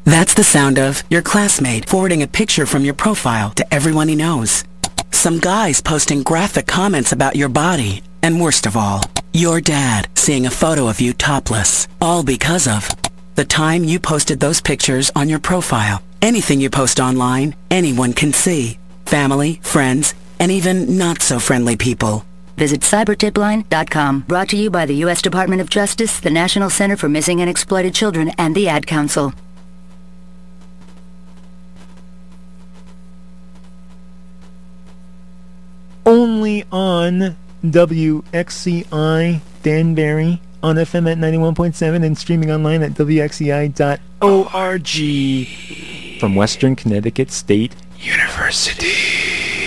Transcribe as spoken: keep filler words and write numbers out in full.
That's the sound of your classmate forwarding a picture from your profile to everyone he knows. Some guys posting graphic comments about your body. And worst of all, your dad seeing a photo of you topless. All because of the time you posted those pictures on your profile. Anything you post online, anyone can see. Family, friends, and even not-so-friendly people. Visit cyber tip line dot com. Brought to you by the U S Department of Justice, the National Center for Missing and Exploited Children, and the Ad Council. Only on W X C I Danbury on F M at ninety-one point seven and streaming online at W X C I dot org from Western Connecticut State University.